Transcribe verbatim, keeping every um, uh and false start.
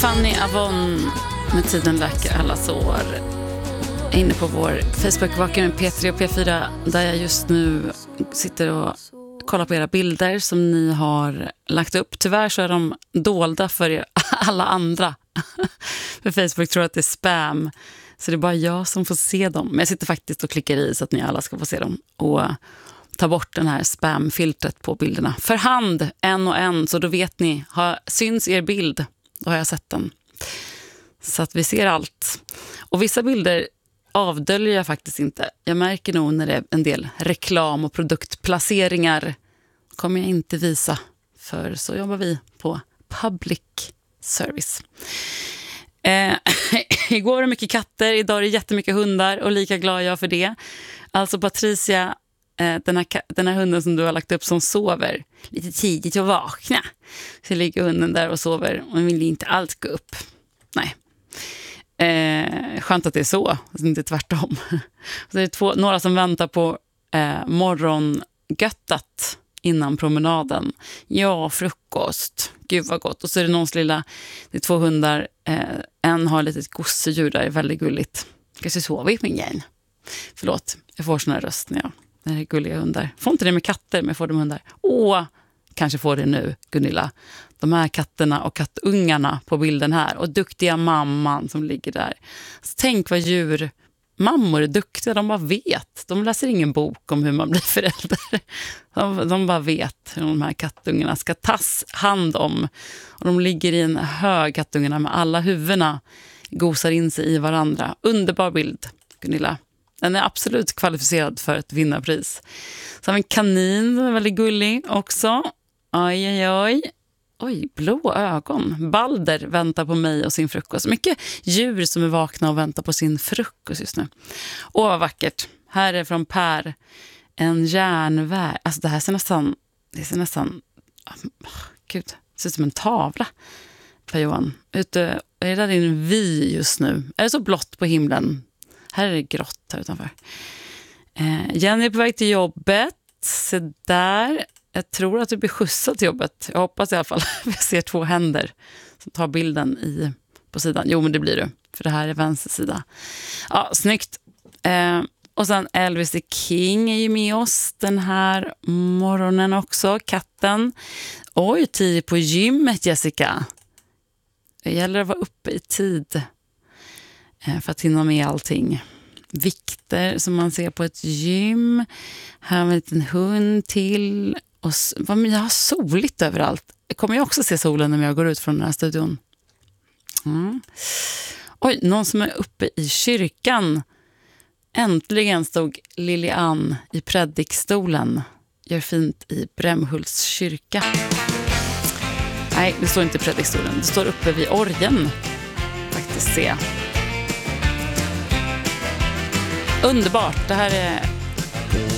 Fanny Avon med Tiden läker alla sår. Jag är inne på vår Facebook-vaka med P tre och P fyra där jag just nu sitter och kollar på era bilder som ni har lagt upp. Tyvärr så är de dolda för er, alla andra. För Facebook tror att det är spam. Så det är bara jag som får se dem. Men jag sitter faktiskt och klickar i så att ni alla ska få se dem. Och ta bort den här spamfiltret på bilderna. För hand, en och en. Så då vet ni, har, syns er bild. Då har jag sett den. Så att vi ser allt. Och vissa bilder avdöljer jag faktiskt inte. Jag märker nog när det är en del reklam och produktplaceringar kommer jag inte visa. För så jobbar vi på public service. Eh, igår var det mycket katter, idag är det jättemycket hundar och lika glad jag för det. Alltså Patricia, eh, den, här, den här hunden som du har lagt upp som sover lite tidigt och vakna. Så ligger hunden där och sover och vill inte alls gå upp. Nej. Eh, skönt att det är så, alltså inte tvärtom. Så det är två, några som väntar på eh, morgongöttat innan promenaden. Ja, frukost. Gud vad gott. Och så är det någons lilla, det är två hundar. Eh, en har ett litet gosedjur där, är väldigt gulligt. Kanske sover i min gäng. Förlåt, jag får sån här röst när jag, när det är gulliga hundar. Får inte det med katter, men jag får det med hundar. Åh, kanske får det nu, Gunilla. De här katterna och kattungarna på bilden här. Och duktiga mamman som ligger där. Så tänk vad djur... Mammor är duktiga, de bara vet. De läser ingen bok om hur man blir förälder. De, de bara vet hur de här kattungarna ska tas hand om. Och de ligger i en hög, kattungarna, med alla huvudena gosar in sig i varandra. Underbar bild, Gunilla. Den är absolut kvalificerad för ett vinnarpris. Så har vi en kanin som är väldigt gullig också. Oj, oj, oj. Oj, blå ögon. Balder väntar på mig och sin frukost. Mycket djur som är vakna och väntar på sin frukost just nu. Åh, vad vackert. Här är från Per. En järnväg. Alltså det här ser nästan... Det ser nästan... Oh, gud, det ser ut som en tavla. Per Johan. Ute, är det där en vy just nu? Är det så blått på himlen? Här är det grått här utanför. Eh, Jenny är på väg till jobbet. Se där... Jag tror att du blir skjutsad till jobbet. Jag hoppas i alla fall. Jag ser två händer som tar bilden i, på sidan. Jo, men det blir du. För det här är vänster sida. Ja, snyggt. Eh, och sen Elvis the King är ju med oss den här morgonen också. Katten. Oj, tid på gymmet, Jessica. Det gäller att vara uppe i tid. Eh, för att hinna med allting. Vikter som man ser på ett gym. Här har vi en liten hund till. Och jag har soligt överallt. Kommer jag också se solen när jag går ut från den här studion? Mm. Oj, någon som är uppe i kyrkan. Äntligen stod Lilian i predikstolen. Gör fint i Brämhults kyrka. Nej, det står inte i predikstolen. Det står uppe vid orgeln. Faktiskt se. Underbart. Det här är...